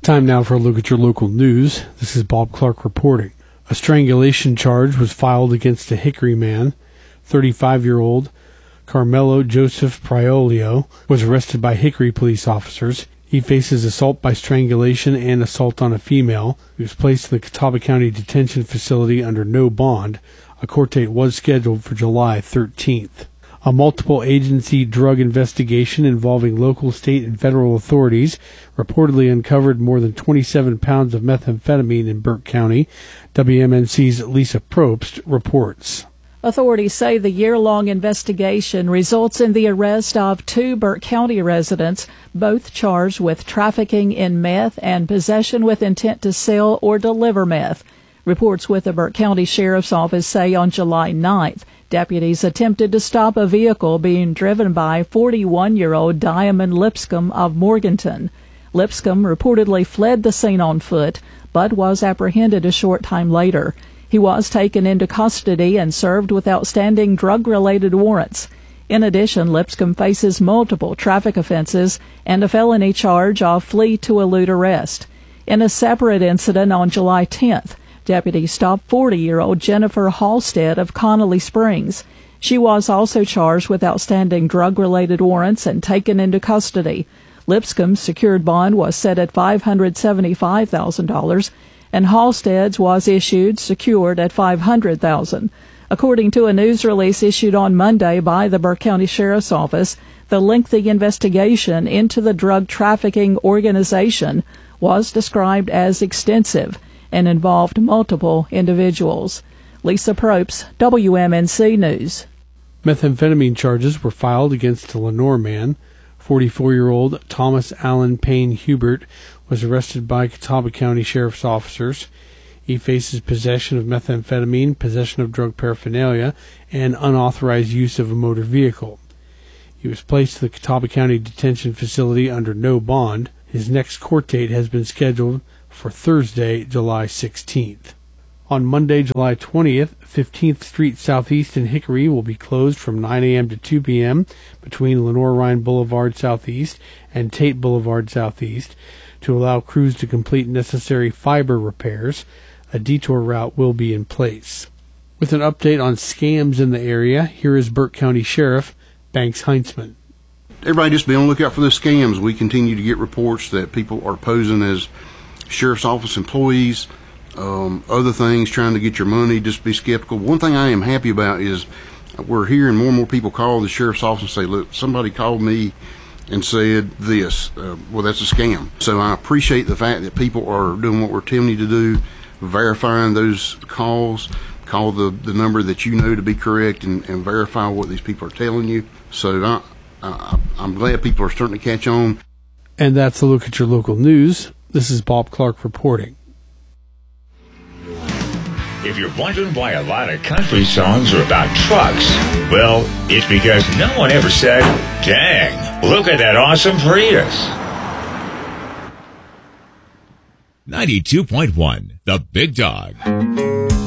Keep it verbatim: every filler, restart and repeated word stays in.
Time now for a look at your local news. This is Bob Clark reporting. A strangulation charge was filed against a Hickory man. thirty-five-year-old Carmelo Joseph Priolio was arrested by Hickory police officers. He faces assault by strangulation and assault on a female. He was placed in the Catawba County Detention Facility under no bond. A court date was scheduled for July thirteenth. A multiple agency drug investigation involving local, state, and federal authorities reportedly uncovered more than twenty-seven pounds of methamphetamine in Burke County. W M N C's Lisa Probst reports. Authorities say the year-long investigation results in the arrest of two Burke County residents, both charged with trafficking in meth and possession with intent to sell or deliver meth. Reports with the Burke County Sheriff's Office say on July ninth, deputies attempted to stop a vehicle being driven by forty-one-year-old Diamond Lipscomb of Morganton. Lipscomb reportedly fled the scene on foot, but was apprehended a short time later. He was taken into custody and served with outstanding drug-related warrants. In addition, Lipscomb faces multiple traffic offenses and a felony charge of flee to elude arrest. In a separate incident on July tenth, deputies stopped forty-year-old Jennifer Halstead of Connolly Springs. She was also charged with outstanding drug-related warrants and taken into custody. Lipscomb's secured bond was set at five hundred seventy-five thousand dollars, and Halstead's was issued secured at five hundred thousand dollars. According to a news release issued on Monday by the Burke County Sheriff's Office, the lengthy investigation into the drug trafficking organization was described as extensive and involved multiple individuals. Lisa Probst, W M N C News. Methamphetamine charges were filed against a Lenore man. forty-four-year-old Thomas Allen Payne Hubert was arrested by Catawba County Sheriff's officers. He faces possession of methamphetamine, possession of drug paraphernalia, and unauthorized use of a motor vehicle. He was placed in the Catawba County Detention Facility under no bond. His next court date has been scheduled for Thursday, July sixteenth. On Monday, July twentieth, fifteenth Street Southeast in Hickory will be closed from nine a.m. to two p.m. between Lenore Ryan Boulevard Southeast and Tate Boulevard Southeast to allow crews to complete necessary fiber repairs. A detour route will be in place. With an update on scams in the area, here is Burke County Sheriff Banks Heintzman. Everybody just be on the lookout for the scams. We continue to get reports that people are posing as Sheriff's Office employees, um, other things, trying to get your money. Just be skeptical. One thing I am happy about is we're hearing more and more people call the Sheriff's Office and say, look, somebody called me and said this. Uh, well, that's a scam. So I appreciate the fact that people are doing what we're telling you to do, verifying those calls. Call the, the number that you know to be correct and, and verify what these people are telling you. So I, I, I'm glad people are starting to catch on. And that's a look at your local news. This is Bob Clark reporting. If you're wondering why a lot of country songs are about trucks, well, it's because no one ever said, dang, look at that awesome Prius. ninety-two point one, The Big Dog.